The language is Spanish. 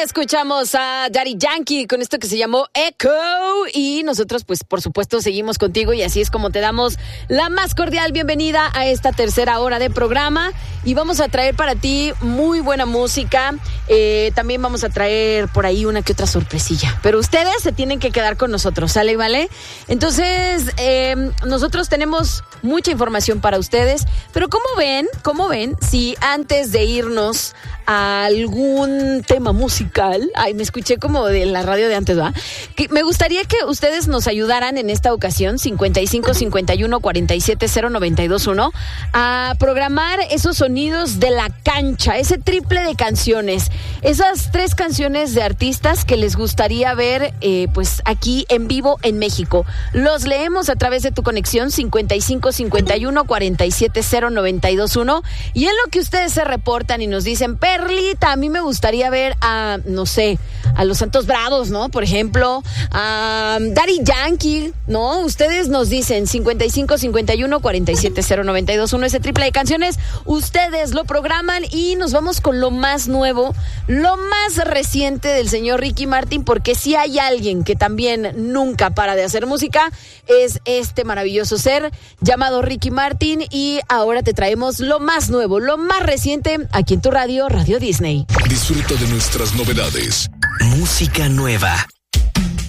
escuchamos a Daddy Yankee con esto que se llamó Echo y nosotros pues por supuesto seguimos contigo y así es como te damos la más cordial bienvenida a esta tercera hora de programa y vamos a traer para ti muy buena música, también vamos a traer por ahí una que otra sorpresilla, pero ustedes se tienen que quedar con nosotros, ¿sale? ¿Vale? Entonces nosotros tenemos mucha información para ustedes, pero ¿cómo ven si antes de irnos a algún tema musical, ay, me escuché como de la radio de antes, ¿va? Que me gustaría que ustedes nos ayudaran en esta ocasión, 55 51 47 0921, a programar esos sonidos de la cancha, ese triple de canciones, esas 3 canciones de artistas que les gustaría ver pues aquí en vivo en México. Los leemos a través de tu conexión 55 51 47 0921 y en lo que ustedes se reportan y nos dicen, Perlita, a mí me gustaría ver a, no sé, a los Santos Bravos, ¿no? Por ejemplo, a Daddy Yankee, ¿no? Ustedes nos dicen 55 51 47 0921, ese triple de canciones, ustedes lo programan y nos vamos con lo más nuevo, lo más reciente del señor Ricky Martin, porque si hay alguien que también nunca para de hacer música, es este maravilloso ser llamado Ricky Martin y ahora te traemos lo más nuevo, lo más reciente aquí en tu radio, Radio Disney. Disfruta de nuestras novedades. Música nueva.